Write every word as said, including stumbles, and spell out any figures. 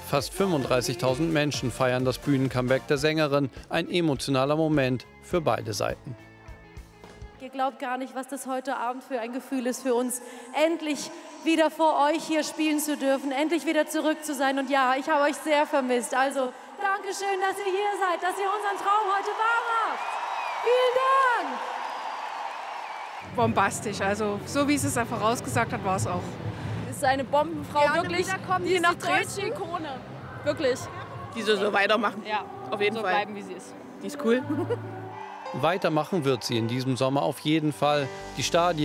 Fast fünfunddreißigtausend Menschen feiern das Bühnencomeback der Sängerin. Ein emotionaler Moment für beide Seiten. Ihr glaubt gar nicht, was das heute Abend für ein Gefühl ist für uns, endlich wieder vor euch hier spielen zu dürfen, endlich wieder zurück zu sein. Und ja, ich habe euch sehr vermisst. Also, Dankeschön, dass ihr hier seid, dass ihr unseren Traum heute wahr macht. Vielen Dank! Bombastisch, also so wie sie es einfach vorausgesagt hat, war es auch. Es ist eine Bombenfrau, ja, wirklich, die, die nach deutsche Ikone. Wirklich. Die soll so weitermachen. Ja, auf jeden so Fall. bleiben, wie sie ist. Die ist cool. Weitermachen wird sie in diesem Sommer auf jeden Fall. Die Stadien